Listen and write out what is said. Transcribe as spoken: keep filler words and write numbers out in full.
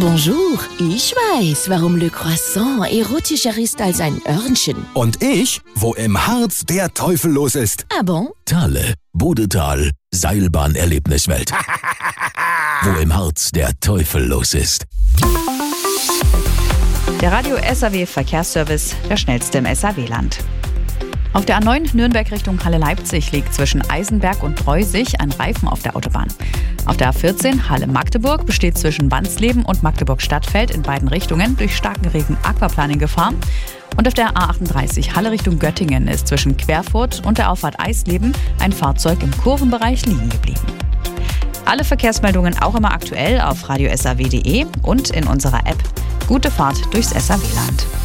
Bonjour, ich weiß, warum Le Croissant erotischer ist als ein Örnchen. Und ich, wo im Harz der Teufel los ist. Ah bon? Thale, Bodetal, Seilbahnerlebniswelt. Wo im Harz der Teufel los ist. Der Radio S A W Verkehrsservice, der schnellste im S A W-Land. Auf der A neun Nürnberg Richtung Halle-Leipzig liegt zwischen Eisenberg und Dreusig ein Reifen auf der Autobahn. Auf der A vierzehn Halle-Magdeburg besteht zwischen Wansleben und Magdeburg-Stadtfeld in beiden Richtungen durch starken Regen Aquaplaning Gefahr. Und auf der A achtunddreißig Halle Richtung Göttingen ist zwischen Querfurt und der Auffahrt Eisleben ein Fahrzeug im Kurvenbereich liegen geblieben. Alle Verkehrsmeldungen auch immer aktuell auf radio s a w punkt d e und in unserer App. Gute Fahrt durchs S A W-Land.